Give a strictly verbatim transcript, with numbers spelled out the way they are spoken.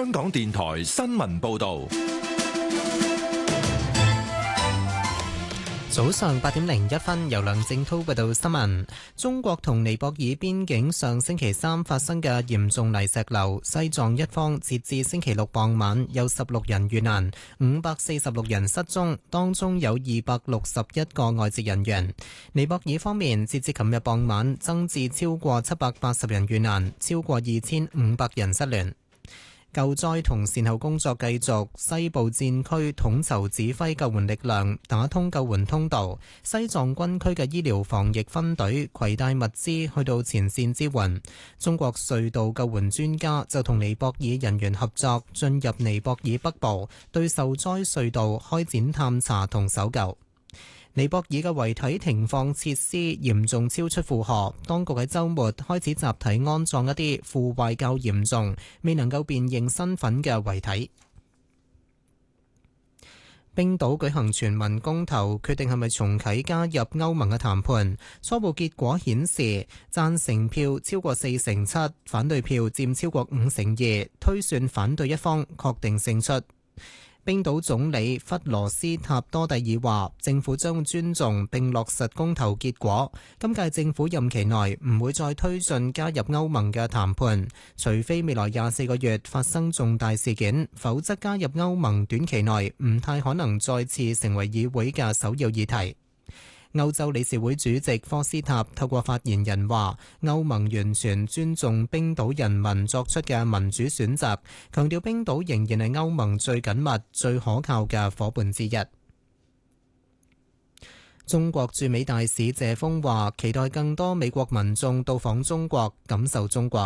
香港電台新聞報道。 早上八點零一分，由梁正濤報道新聞。中國同尼泊爾邊境上星期三發生嘅嚴重泥石流，西藏一方截至星期六傍晚有十六人遇難，五百四十六人失蹤，當中有二百六十一個外籍人員。尼泊爾方面，截至琴日傍晚增至超過七百八十人遇難，超過二千五百人失聯。救災同善後工作繼續，西部戰區統籌指揮救援力量打通救援通道，西藏軍區嘅醫療防疫分隊攜帶物資去到前線支援。中國隧道救援專家就同尼泊爾人員合作，進入尼泊爾北部，對受災隧道開展探查同搜救。尼泊爾嘅遺體停放設施嚴重超出負荷，當局喺週末開始集體安葬一啲腐壞較嚴重、未能夠辨認身份嘅遺體。冰島舉行全民公投，決定係咪重啟加入歐盟嘅談判。初步結果顯示，贊成票超過四成七，反對票佔超過五成二，推算反對一方確定勝出。冰島總理弗羅斯塔多蒂爾話，政府將尊重並落實公投結果。今屆政府任期內唔會再推進加入歐盟嘅談判，除非未來廿四個月發生重大事件，否則加入歐盟短期內唔太可能再次成為議會嘅首要議題。歐洲理事會主席科斯塔透過發言人話，歐盟完全尊重冰島人民作出嘅民主選擇，強調冰島仍然係歐盟最緊密、最可靠嘅夥伴之一。中國駐美大使謝鋒話，期待更多美國民眾到訪中國，感受中國。